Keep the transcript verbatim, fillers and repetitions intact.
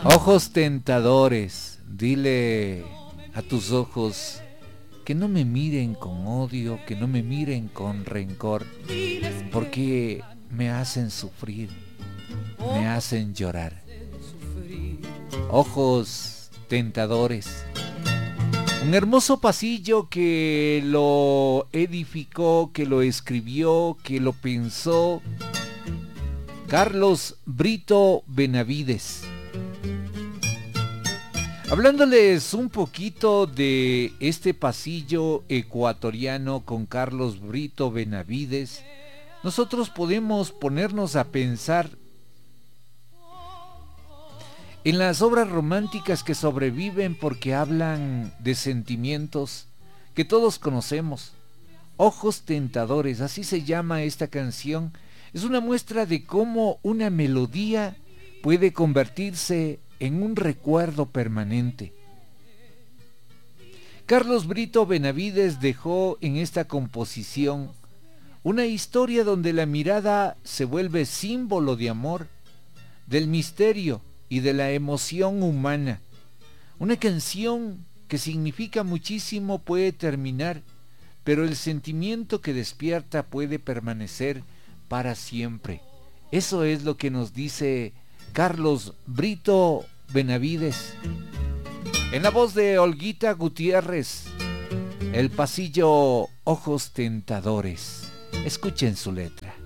Ojos tentadores, dile a tus ojos que no me miren con odio, que no me miren con rencor, porque me hacen sufrir, me hacen llorar. Ojos tentadores, un hermoso pasillo que lo edificó, que lo escribió, que lo pensó Carlos Brito Benavides. Hablándoles un poquito de este pasillo ecuatoriano con Carlos Brito Benavides, nosotros podemos ponernos a pensar en las obras románticas que sobreviven porque hablan de sentimientos que todos conocemos. Ojos tentadores, así se llama esta canción. Es una muestra de cómo una melodía puede convertirse en un recuerdo permanente. Carlos Brito Benavides dejó en esta composición una historia donde la mirada se vuelve símbolo de amor, del misterio y de la emoción humana. Una canción que significa muchísimo puede terminar, pero el sentimiento que despierta puede permanecer para siempre. Eso es lo que nos dice Carlos Brito Benavides. En la voz de Olguita Gutiérrez, el pasillo Ojos Tentadores. Escuchen su letra.